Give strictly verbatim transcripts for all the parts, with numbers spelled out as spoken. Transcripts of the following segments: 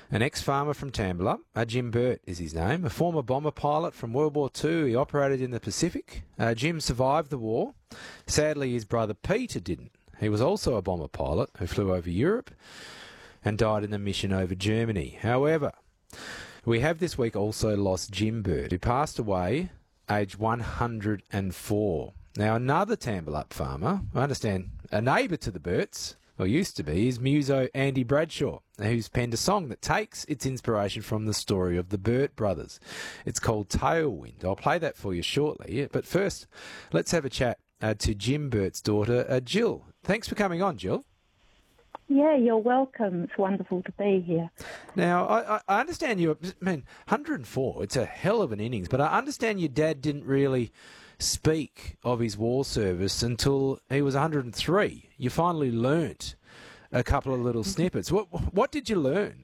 An ex-farmer from Tambler, uh, Jim Burt is his name, a former bomber pilot from World War Two. He operated in the Pacific. Uh, Jim survived the war. Sadly, his brother Peter didn't. He was also a bomber pilot who flew over Europe and died in the mission over Germany. However, we have this week also lost Jim Burt, who passed away aged one hundred four. Now, another Tambler farmer, I understand a neighbour to the Burts, or used to be, is muso Andy Bradshaw, who's penned a song that takes its inspiration from the story of the Burt brothers. It's called Tailwind. I'll play that for you shortly. But first, let's have a chat uh, to Jim Burt's daughter, uh, Jill. Thanks for coming on, Jill. Yeah, you're welcome. It's wonderful to be here. Now, I, I understand you, I mean, one hundred four, it's a hell of an innings, but I understand your dad didn't really speak of his war service until he was one hundred three. You finally learnt a couple of little snippets. What what did you learn?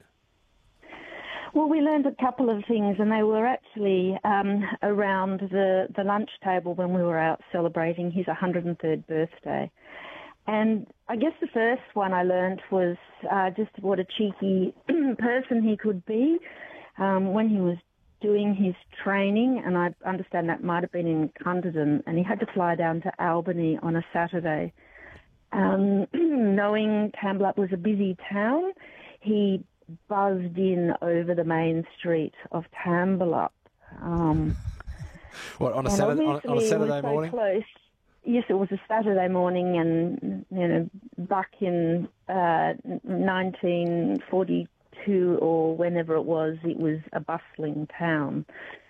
Well, we learned a couple of things, and they were actually um, around the, the lunch table when we were out celebrating his one hundred third birthday. And I guess the first one I learned was uh, just what a cheeky person he could be um, when he was doing his training, and I understand that might have been in Cunderdin, and he had to fly down to Albany on a Saturday. Um, knowing Tambler was a busy town, he buzzed in over the main street of Tambler. Um, what, on a Saturday, on, on a Saturday so morning? Close. Yes, it was a Saturday morning, and you know, back in uh, nineteen forty-two or whenever it was, it was a bustling town.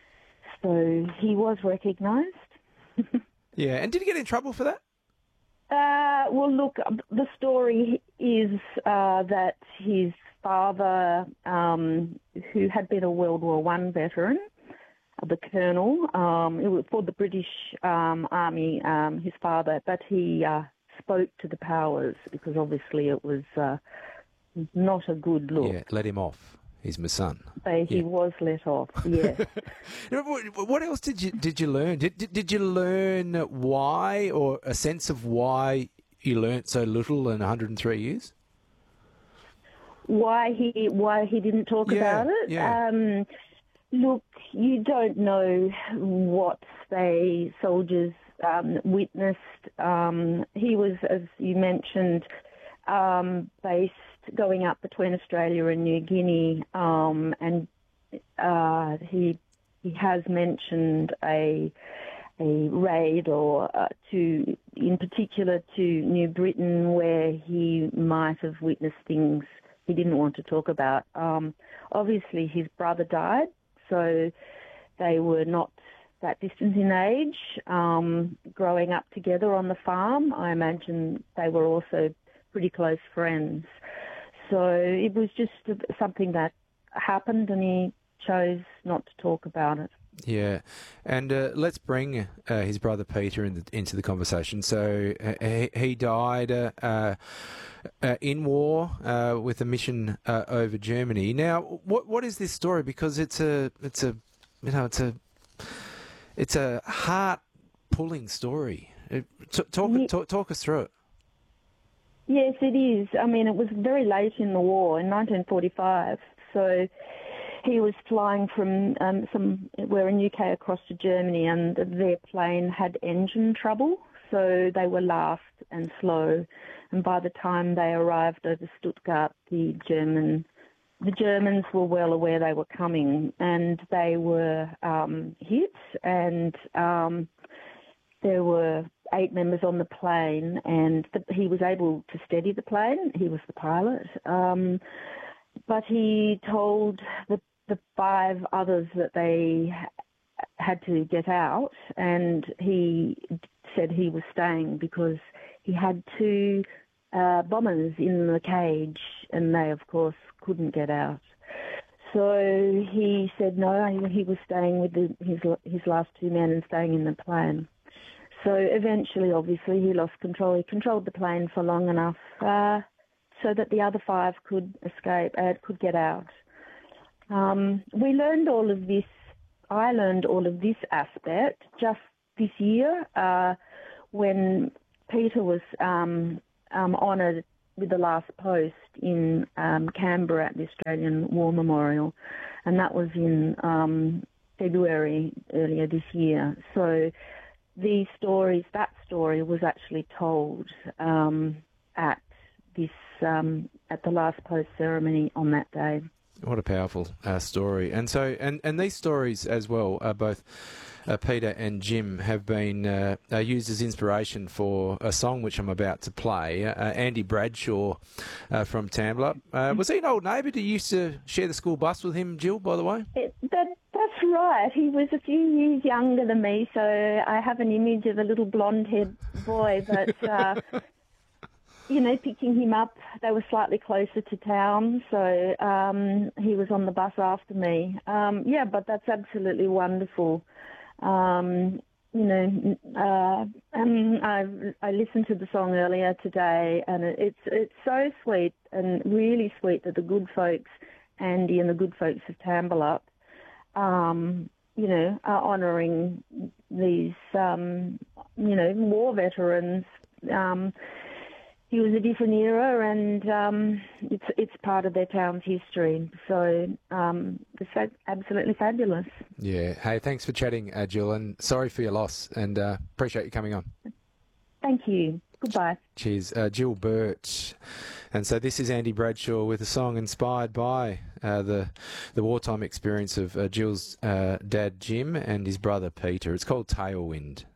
So he was recognised. Yeah, and did he get in trouble for that? Uh, well, look, the story is uh, that his father, um, who had been a World War One veteran, the colonel, um, it was for the British um, Army, um, his father, but he uh, spoke to the powers because obviously it was uh, not a good look. Yeah, let him off. He's my son. So he yeah. was let off, yes. What else did you did you learn? Did, did did you learn why, or a sense of why you learnt so little in one hundred three years? Why he why he didn't talk yeah, about it? Yeah. Um, Look, you don't know what they soldiers um, witnessed. Um, he was, as you mentioned, um, based going up between Australia and New Guinea, um, and uh, he he has mentioned a a raid or uh, to, in particular, to New Britain, where he might have witnessed things he didn't want to talk about. Um, obviously, his brother died. So they were not that distant in age, um, growing up together on the farm. I imagine they were also pretty close friends. So it was just something that happened, and he chose not to talk about it. Yeah, and uh, let's bring uh, his brother Peter in the, into the conversation. So uh, he, he died uh, uh, uh, in war uh, with a mission uh, over Germany. Now, what what is this story? Because it's a it's a you know it's a it's a heart pulling story. It, t- talk, Yeah. talk talk us through it. Yes, it is. I mean, it was very late in the war in nineteen forty-five. So he was flying from um, somewhere in U K across to Germany, and their plane had engine trouble, so they were last and slow. And by the time they arrived over Stuttgart, the German, the Germans were well aware they were coming, and they were um, hit. And um, there were eight members on the plane, and the, he was able to steady the plane. He was the pilot, um, but he told the the five others that they had to get out, and he said he was staying because he had two uh, bombers in the cage, and they, of course, couldn't get out. So he said no, he was staying with the, his his last two men and staying in the plane. So eventually, obviously, he lost control. He controlled the plane for long enough uh, so that the other five could escape, uh, could get out. Um, we learned all of this, I learned all of this aspect just this year uh, when Peter was um, um, honoured with the last post in um, Canberra at the Australian War Memorial, and that was in um, February earlier this year. So these stories, that story was actually told um, at this um, at the last post ceremony on that day. What a powerful uh, story. And so, and, and these stories as well, uh, both uh, Peter and Jim have been uh, uh, used as inspiration for a song which I'm about to play. Uh, Andy Bradshaw uh, from Tambler. Uh, was he an old neighbour? Did you used to share the school bus with him, Jill, by the way? It, that, that's right. He was a few years younger than me, so I have an image of a little blonde-haired boy, but... Uh, You know, picking him up, they were slightly closer to town, so um, he was on the bus after me. Um, yeah, but that's absolutely wonderful. Um, you know, uh, um, I I listened to the song earlier today, and it, it's it's so sweet and really sweet that the good folks, Andy and the good folks of Tamballup, um, you know, are honouring these, um, you know, war veterans. Um, It was a different era, and um, it's it's part of their town's history. So um, it's fa- absolutely fabulous. Yeah. Hey, thanks for chatting, uh, Jill, and sorry for your loss, and uh, appreciate you coming on. Thank you. Goodbye. Cheers. Uh, Jill Burt. And so this is Andy Bradshaw with a song inspired by uh, the the wartime experience of uh, Jill's uh, dad, Jim, and his brother, Peter. It's called Tailwind.